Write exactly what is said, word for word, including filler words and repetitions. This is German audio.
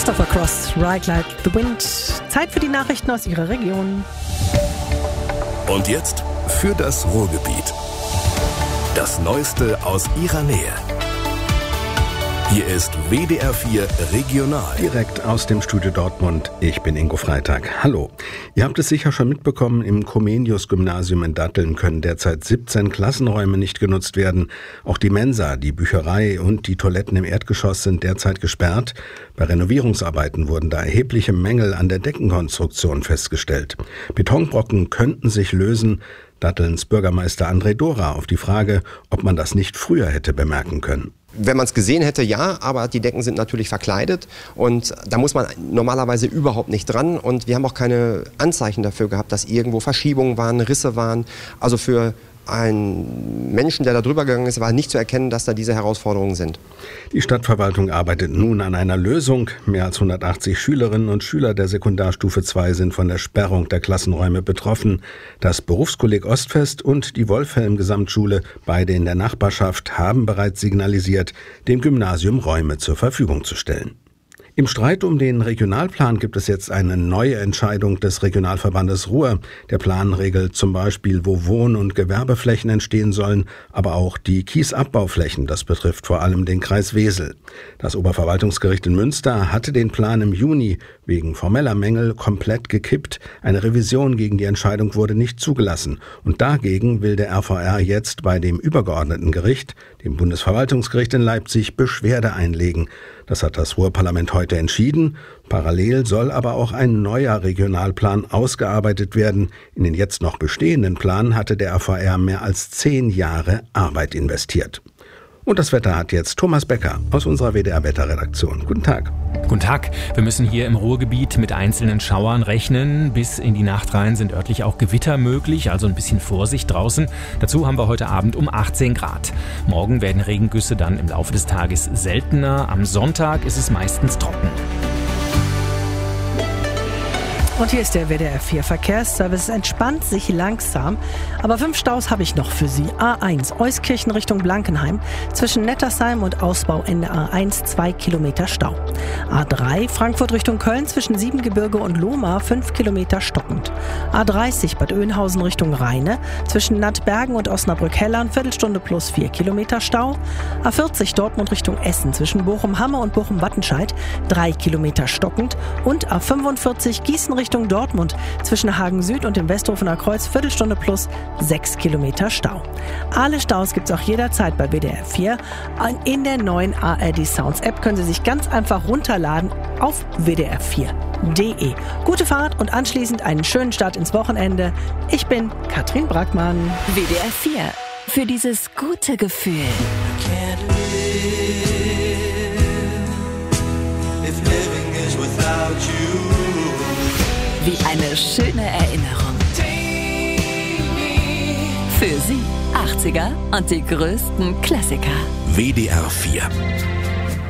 Christopher Cross, Ride Like the Wind. Zeit für die Nachrichten aus Ihrer Region. Und jetzt für das Ruhrgebiet. Das Neueste aus Ihrer Nähe. Hier ist W D R vier Regional. Direkt aus dem Studio Dortmund. Ich bin Ingo Freitag. Hallo. Ihr habt es sicher schon mitbekommen, im Comenius-Gymnasium in Datteln können derzeit siebzehn Klassenräume nicht genutzt werden. Auch die Mensa, die Bücherei und die Toiletten im Erdgeschoss sind derzeit gesperrt. Bei Renovierungsarbeiten wurden da erhebliche Mängel an der Deckenkonstruktion festgestellt. Betonbrocken könnten sich lösen. Dattelns Bürgermeister André Dora auf die Frage, ob man das nicht früher hätte bemerken können. Wenn man es gesehen hätte, ja, aber die Decken sind natürlich verkleidet und da muss man normalerweise überhaupt nicht dran und wir haben auch keine Anzeichen dafür gehabt, dass irgendwo Verschiebungen waren, Risse waren. Also für einen Menschen, der da drüber gegangen ist, war nicht zu erkennen, dass da diese Herausforderungen sind. Die Stadtverwaltung arbeitet nun an einer Lösung. Mehr als hundertachtzig Schülerinnen und Schüler der Sekundarstufe zwei sind von der Sperrung der Klassenräume betroffen. Das Berufskolleg Ostfest und die Wolfhelm-Gesamtschule, beide in der Nachbarschaft, haben bereits signalisiert, dem Gymnasium Räume zur Verfügung zu stellen. Im Streit um den Regionalplan gibt es jetzt eine neue Entscheidung des Regionalverbandes Ruhr. Der Plan regelt zum Beispiel, wo Wohn- und Gewerbeflächen entstehen sollen, aber auch die Kiesabbauflächen. Das betrifft vor allem den Kreis Wesel. Das Oberverwaltungsgericht in Münster hatte den Plan im Juni wegen formeller Mängel komplett gekippt. Eine Revision gegen die Entscheidung wurde nicht zugelassen. Und dagegen will der R V R jetzt bei dem übergeordneten Gericht, dem Bundesverwaltungsgericht in Leipzig, Beschwerde einlegen. Das hat das Ruhrparlament heute entschieden. Parallel soll aber auch ein neuer Regionalplan ausgearbeitet werden. In den jetzt noch bestehenden Plan hatte der R V R mehr als zehn Jahre Arbeit investiert. Und das Wetter hat jetzt Thomas Becker aus unserer W D R-Wetterredaktion. Guten Tag. Guten Tag. Wir müssen hier im Ruhrgebiet mit einzelnen Schauern rechnen. Bis in die Nacht rein sind örtlich auch Gewitter möglich, also ein bisschen Vorsicht draußen. Dazu haben wir heute Abend um achtzehn Grad. Morgen werden Regengüsse dann im Laufe des Tages seltener. Am Sonntag ist es meistens trocken. Und hier ist der W D R vier Verkehrsservice. Es entspannt sich langsam, aber fünf Staus habe ich noch für Sie. A eins, Euskirchen Richtung Blankenheim. Zwischen Nettersheim und Ausbauende A eins, zwei Kilometer Stau. A drei, Frankfurt Richtung Köln. Zwischen Siebengebirge und Lohmar, fünf Kilometer stockend. A dreißig, Bad Oeynhausen Richtung Rheine. Zwischen Nattbergen und Osnabrück-Hellern, Viertelstunde plus vier Kilometer Stau. A vierzig, Dortmund Richtung Essen. Zwischen Bochum-Hamme und Bochum-Wattenscheid, drei Kilometer stockend. Und A fünfundvierzig, Gießen Richtung Dortmund, zwischen Hagen Süd und dem Westhofener Kreuz, Viertelstunde plus sechs Kilometer Stau. Alle Staus gibt es auch jederzeit bei W D R vier. In der neuen A R D Sounds App können Sie sich ganz einfach runterladen auf w d r vier punkt d e. Gute Fahrt und anschließend einen schönen Start ins Wochenende. Ich bin Katrin Brackmann. W D R vier. Für dieses gute Gefühl. Wie eine schöne Erinnerung. Für Sie achtziger und die größten Klassiker. W D R vier.